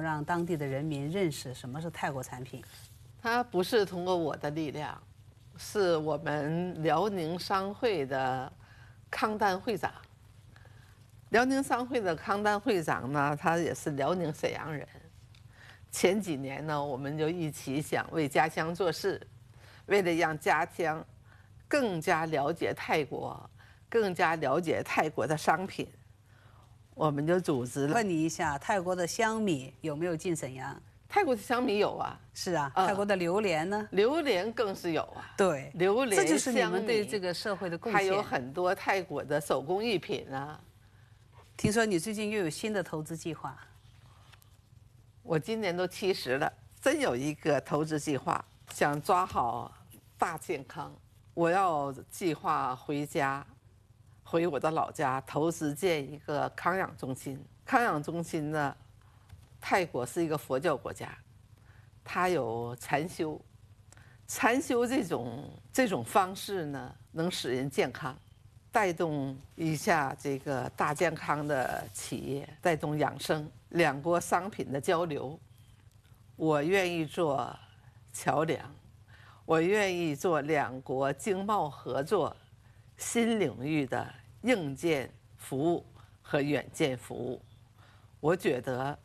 让当地的人民认识什么是泰国产品？ 它不是通过我的力量，是我们辽宁商会的康丹会长。辽宁商会的康丹会长呢，他也是辽宁沈阳人。前几年呢，我们就一起想为家乡做事，为了让家乡更加了解泰国，更加了解泰国的商品，我们就组织了。 问你一下，泰国的香米有没有进沈阳？ 泰国的香米有啊， 是啊，泰国的榴莲呢？ 榴莲更是有啊。 对， 榴莲、 这就是你们对这个社会的贡献。 还有很多泰国的手工艺品啊。 听说你最近又有新的投资计划？ 我今年都70了，真有一个投资计划，想抓好大健康。我要计划回家，回我的老家，投资建一个康养中心。康养中心呢，泰国是一个佛教国家，它有禅修，禅修这种方式呢，能使人健康，带动一下这个大健康的企业，带动养生，两国商品的交流。我愿意做桥梁，我愿意做两国经贸合作新领域的硬件服务和软件服务。我觉得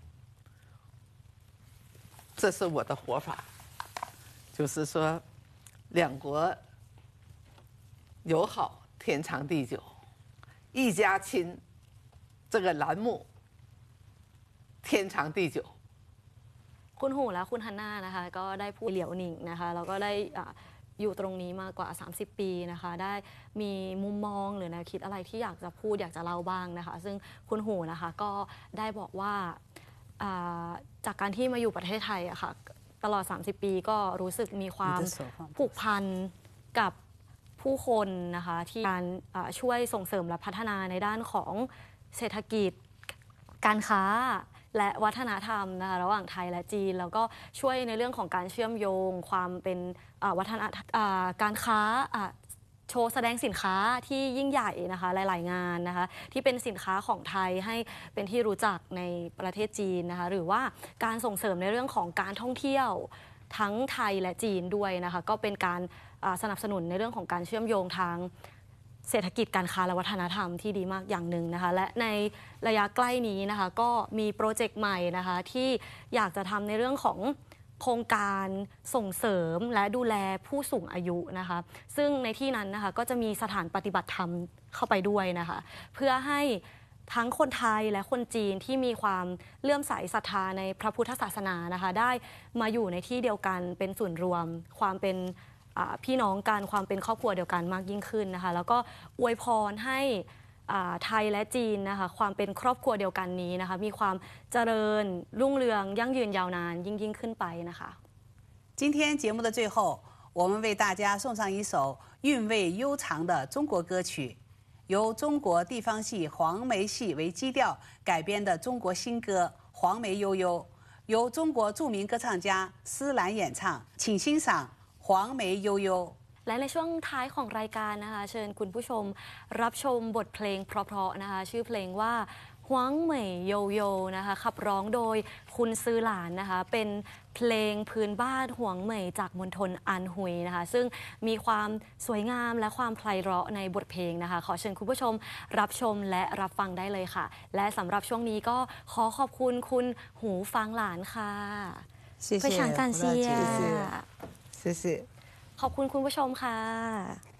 这是我的活法，就是说两国友好天长地久，一家亲这个栏目天长地久。 คุณหูและคุณฮันน่านะคะก็ได้พูดเหลียวหนิงนะคะแล้วก็ได้อยู่ตรงนี้มากว่า30 ปีนะคะได้มีมุมมองหรือแนวคิดอะไรที่อยากจะพูดอยากจะเล่าบ้างนะคะซึ่งคุณหูนะคะก็ได้บอกว่าจากการที่มาอยู่ประเทศไทยอะค่ะตลอด30 ปีก็รู้สึกมีความผูกพันกับผู้คนนะคะที่การช่วยส่งเสริมและพัฒนาในด้านของเศรษฐกิจการค้าและวัฒนธรรมนะคะระหว่างไทยและจีนแล้วก็ช่วยในเรื่องของการเชื่อมโยงความเป็นวัฒนธรรมการค้าโชว์แสดงสินค้าที่ยิ่งใหญ่นะคะหลายๆงานนะคะที่เป็นสินค้าของไทยให้เป็นที่รู้จักในประเทศจีนนะคะหรือว่าการส่งเสริมในเรื่องของการท่องเที่ยวทั้งไทยและจีนด้วยนะคะก็เป็นการสนับสนุนในเรื่องของการเชื่อมโยงทางเศรษฐกิจการค้าและวัฒนธรรมที่ดีมากอย่างหนึ่งนะคะและในระยะใกล้นี้นะคะก็มีโปรเจกต์ใหม่นะคะที่อยากจะทำในเรื่องของโครงการส่งเสริมและดูแลผู้สูงอายุนะคะซึ่งในที่นั้นนะคะก็จะมีสถานปฏิบัติธรรมเข้าไปด้วยนะคะเพื่อให้ทั้งคนไทยและคนจีนที่มีความเลื่อมใสศรัทธาในพระพุทธศาสนานะคะได้มาอยู่ในที่เดียวกันเป็นศูนย์รวมความเป็นพี่น้องกันความเป็นครอบครัวเดียวกันมากยิ่งขึ้นนะคะแล้วก็อวยพรให้ไทยและจีนนะคะความเป็นครอบครัวเดียวกันนี้นะคะมีความเจริญรุ่งเรืองยั่งยืนยาวนานยิ่งขึ้นไปนะคะ今天节目的最后，我们为大家送上一首韵味悠长的中国歌曲，由中国地方戏黄梅戏为基调改编的中国新歌《黄梅悠悠》，由中国著名歌唱家施兰演唱，请欣赏《黄梅悠悠》。 และในช่วงท้ายของรายการนะคะเชิญคุณผู้ชมรับชมบทเพลงเพราะๆนะคะชื่อเพลงว่าฮวงเหมยโยโย่นะคะขับร้องโดยคุณซือหลานนะคะเป็นเพลงพื้นบ้านฮวงเหมยจากมณฑลอันฮุยนะคะซึ่งมีความสวยงามและความไพเราะในบทเพลงนะคะขอเชิญคุณผู้ชมรับชมและรับฟังได้เลยค่ะและสำหรับช่วงนี้ก็ขอขอบคุณคุณหูฟังหลานค่ะ非常感谢谢谢ขอบคุณคุณผู้ชมค่ะ